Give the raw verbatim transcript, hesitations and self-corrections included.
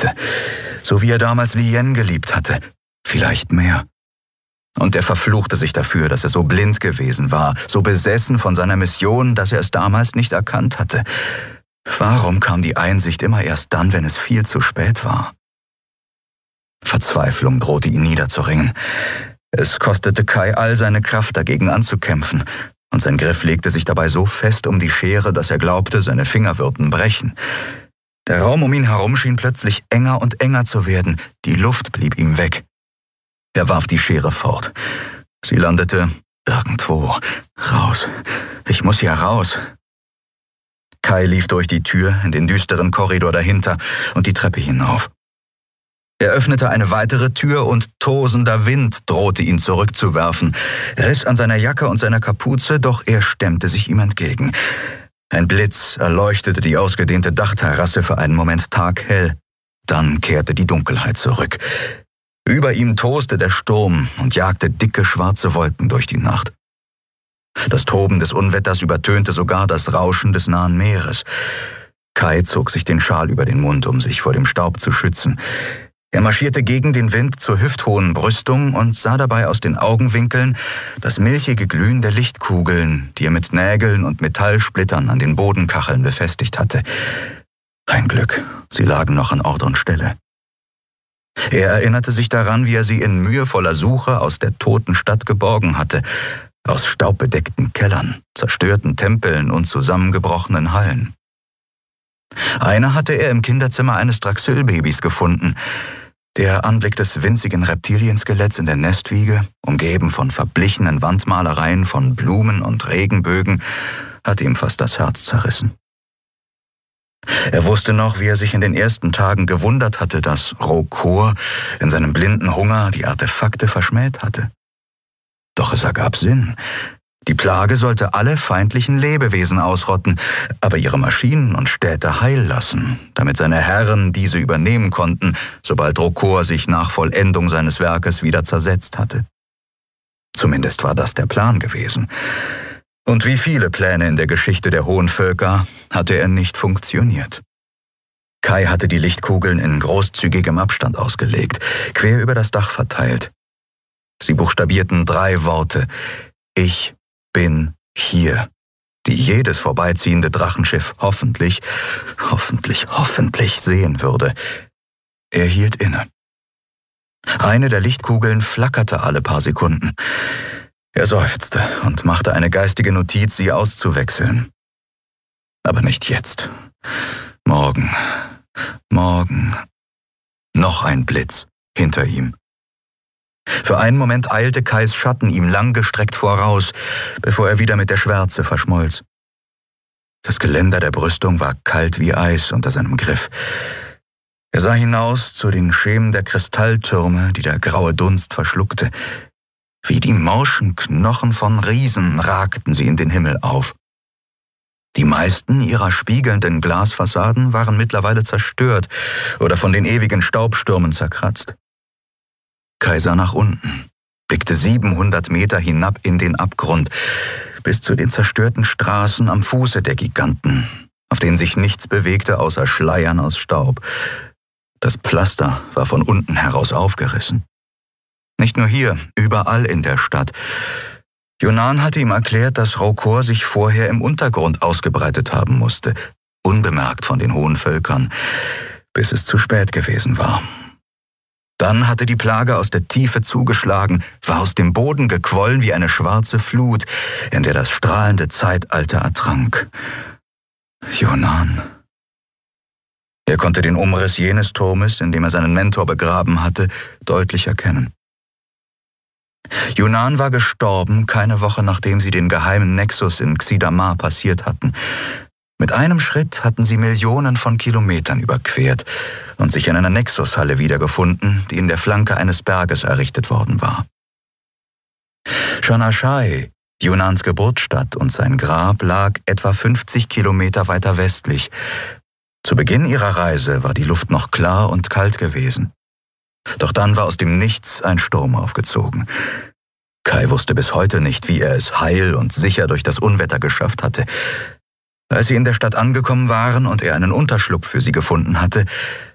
liebte. So wie er damals Lien geliebt hatte. Vielleicht mehr. Und er verfluchte sich dafür, dass er so blind gewesen war, so besessen von seiner Mission, dass er es damals nicht erkannt hatte. Warum kam die Einsicht immer erst dann, wenn es viel zu spät war? Verzweiflung drohte ihn niederzuringen. Es kostete Kai all seine Kraft, dagegen anzukämpfen, und sein Griff legte sich dabei so fest um die Schere, dass er glaubte, seine Finger würden brechen. Der Raum um ihn herum schien plötzlich enger und enger zu werden, die Luft blieb ihm weg. Er warf die Schere fort. Sie landete irgendwo. Raus. Ich muss hier raus. Kai lief durch die Tür in den düsteren Korridor dahinter und die Treppe hinauf. Er öffnete eine weitere Tür und tosender Wind drohte ihn zurückzuwerfen. Er riss an seiner Jacke und seiner Kapuze, doch er stemmte sich ihm entgegen. Ein Blitz erleuchtete die ausgedehnte Dachterrasse für einen Moment taghell. Dann kehrte die Dunkelheit zurück. Über ihm toste der Sturm und jagte dicke schwarze Wolken durch die Nacht. Das Toben des Unwetters übertönte sogar das Rauschen des nahen Meeres. Kai zog sich den Schal über den Mund, um sich vor dem Staub zu schützen. Er marschierte gegen den Wind zur hüfthohen Brüstung und sah dabei aus den Augenwinkeln das milchige Glühen der Lichtkugeln, die er mit Nägeln und Metallsplittern an den Bodenkacheln befestigt hatte. Ein Glück, sie lagen noch an Ort und Stelle. Er erinnerte sich daran, wie er sie in mühevoller Suche aus der toten Stadt geborgen hatte, aus staubbedeckten Kellern, zerstörten Tempeln und zusammengebrochenen Hallen. Eine hatte er im Kinderzimmer eines Draxylbabys gefunden. Der Anblick des winzigen Reptilienskeletts in der Nestwiege, umgeben von verblichenen Wandmalereien von Blumen und Regenbögen, hatte ihm fast das Herz zerrissen. Er wusste noch, wie er sich in den ersten Tagen gewundert hatte, dass Rokor in seinem blinden Hunger die Artefakte verschmäht hatte. Doch es ergab Sinn. Die Plage sollte alle feindlichen Lebewesen ausrotten, aber ihre Maschinen und Städte heil lassen, damit seine Herren diese übernehmen konnten, sobald Rokor sich nach Vollendung seines Werkes wieder zersetzt hatte. Zumindest war das der Plan gewesen. Und wie viele Pläne in der Geschichte der hohen Völker hatte er nicht funktioniert. Kai hatte die Lichtkugeln in großzügigem Abstand ausgelegt, quer über das Dach verteilt. Sie buchstabierten drei Worte: Ich bin hier, die jedes vorbeiziehende Drachenschiff hoffentlich, hoffentlich, hoffentlich sehen würde. Er hielt inne. Eine der Lichtkugeln flackerte alle paar Sekunden. Er seufzte und machte eine geistige Notiz, sie auszuwechseln. Aber nicht jetzt. Morgen, morgen. Noch ein Blitz hinter ihm. Für einen Moment eilte Kais Schatten ihm langgestreckt voraus, bevor er wieder mit der Schwärze verschmolz. Das Geländer der Brüstung war kalt wie Eis unter seinem Griff. Er sah hinaus zu den Schemen der Kristalltürme, die der graue Dunst verschluckte. Wie die morschen Knochen von Riesen ragten sie in den Himmel auf. Die meisten ihrer spiegelnden Glasfassaden waren mittlerweile zerstört oder von den ewigen Staubstürmen zerkratzt. Kai sah nach unten, blickte siebenhundert Meter hinab in den Abgrund, bis zu den zerstörten Straßen am Fuße der Giganten, auf denen sich nichts bewegte außer Schleiern aus Staub. Das Pflaster war von unten heraus aufgerissen. Nicht nur hier, überall in der Stadt. Yunan hatte ihm erklärt, dass Rokor sich vorher im Untergrund ausgebreitet haben musste, unbemerkt von den hohen Völkern, bis es zu spät gewesen war. Dann hatte die Plage aus der Tiefe zugeschlagen, war aus dem Boden gequollen wie eine schwarze Flut, in der das strahlende Zeitalter ertrank. Yunan. Er konnte den Umriss jenes Turmes, in dem er seinen Mentor begraben hatte, deutlich erkennen. Yunan war gestorben, keine Woche nachdem sie den geheimen Nexus in Xidamar passiert hatten. Mit einem Schritt hatten sie Millionen von Kilometern überquert und sich in einer Nexushalle wiedergefunden, die in der Flanke eines Berges errichtet worden war. Shanashai, Yunans Geburtsstadt, und sein Grab lag etwa fünfzig Kilometer weiter westlich. Zu Beginn ihrer Reise war die Luft noch klar und kalt gewesen. Doch dann war aus dem Nichts ein Sturm aufgezogen. Kai wusste bis heute nicht, wie er es heil und sicher durch das Unwetter geschafft hatte. Als sie in der Stadt angekommen waren und er einen Unterschlupf für sie gefunden hatte,